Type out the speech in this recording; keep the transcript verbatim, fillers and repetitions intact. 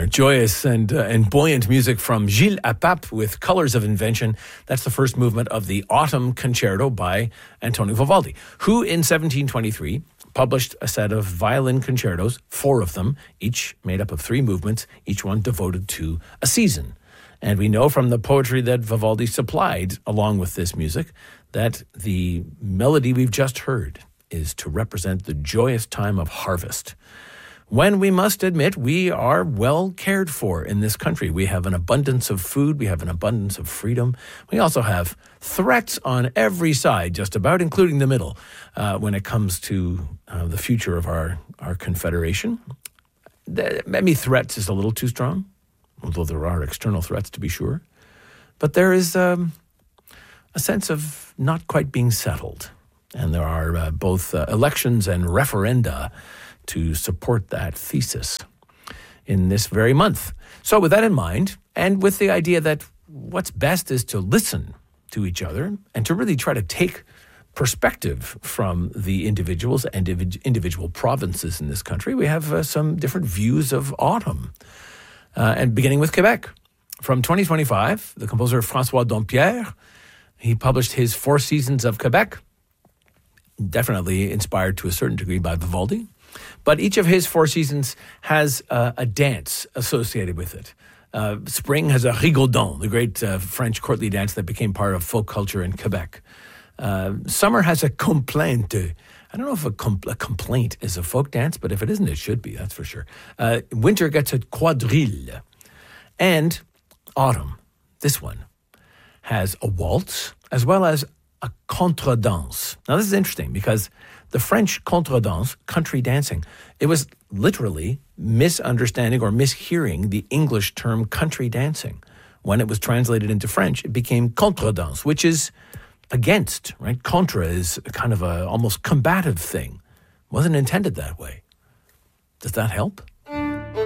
joyous and uh, and buoyant music from Gilles Apap with Colors of Invention. That's the first movement of the Autumn Concerto by Antonio Vivaldi, who in seventeen twenty-three published a set of violin concertos, four of them, each made up of three movements, each one devoted to a season. And we know from the poetry that Vivaldi supplied along with this music that the melody we've just heard is to represent the joyous time of harvest, when we must admit we are well cared for in this country. We have an abundance of food, we have an abundance of freedom. We also have threats on every side, just about, including the middle, uh, when it comes to uh, the future of our, our confederation. The, maybe threats is a little too strong, although there are external threats to be sure. But there is um, a sense of not quite being settled. And there are uh, both uh, elections and referenda to support that thesis in this very month. So with that in mind, and with the idea that what's best is to listen to each other and to really try to take perspective from the individuals and individual provinces in this country, we have uh, some different views of autumn. Uh, and beginning with Quebec. From twenty twenty-five, the composer François Dompierre, he published his Four Seasons of Quebec, definitely inspired to a certain degree by Vivaldi. But each of his four seasons has uh, a dance associated with it. Uh, spring has a rigodon, the great uh, French courtly dance that became part of folk culture in Quebec. Uh, summer has a complainte. I don't know if a, compl- a complaint is a folk dance, but if it isn't, it should be, that's for sure. Uh, winter gets a quadrille. And autumn, this one, has a waltz as well as a contredanse. Now, this is interesting because the French contredanse, country dancing, it was literally misunderstanding or mishearing the English term country dancing. When it was translated into French, it became contredanse, which is against, right? Contra is kind of a almost combative thing. Wasn't intended that way. Does that help?